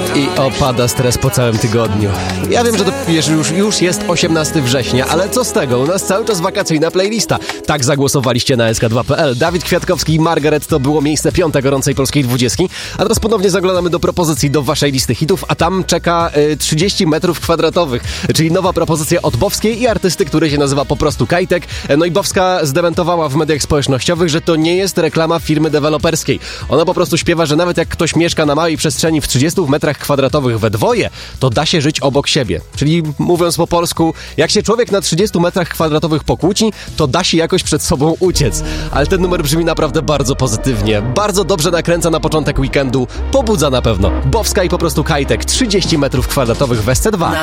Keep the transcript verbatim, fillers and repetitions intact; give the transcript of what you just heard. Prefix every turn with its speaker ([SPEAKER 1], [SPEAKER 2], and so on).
[SPEAKER 1] I opada stres po całym tygodniu. Ja wiem, że to wiesz, już, już jest osiemnastego września, ale co z tego? U nas cały czas wakacyjna playlista. Tak zagłosowaliście na S K dwa kropka P L. Dawid Kwiatkowski i Margaret to było miejsce piąte gorącej polskiej dwudziestki. A teraz ponownie zaglądamy do propozycji do waszej listy hitów, a tam czeka y, trzydzieści metrów kwadratowych, czyli nowa propozycja od Bowskiej i artysty, który się nazywa po prostu Kajtek. No i Bowska zdementowała w mediach społecznościowych, że to nie jest reklama firmy deweloperskiej. Ona po prostu śpiewa, że nawet jak ktoś mieszka na małej przestrzeni w trzydziestu metrach kwadratowych we dwoje, to da się żyć obok siebie. Czyli mówiąc po polsku, jak się człowiek na trzydziestu metrach kwadratowych pokłóci, to da się jakoś przed sobą uciec. Ale ten numer brzmi naprawdę bardzo pozytywnie. Bardzo dobrze nakręca na początek weekendu. Pobudza na pewno. Bowska i po prostu Kajtek. trzydzieści metrów kwadratowych w S C dwa.